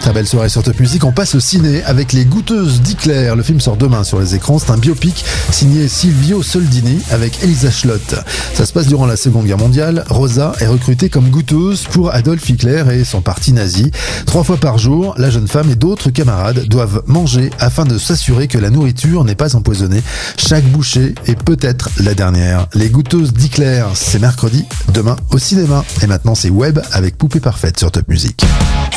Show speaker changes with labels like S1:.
S1: Très belle soirée sur Top Music. On passe au ciné avec Les Goûteuses d'Hitler. Le film sort demain sur les écrans. C'est un biopic signé Silvio Soldini avec Elisa Schlott. Ça se passe durant la Seconde Guerre mondiale. Rosa est recrutée comme goûteuse pour Adolf Hitler et son parti nazi. 3 fois par jour, la jeune femme et d'autres camarades doivent manger afin de s'assurer que la nourriture n'est pas empoisonnée. Chaque bouchée est peut-être la dernière. Les Goûteuses d'Hitler, c'est mercredi, demain au cinéma. Et maintenant c'est Web avec Poupée Parfaite sur Top Music.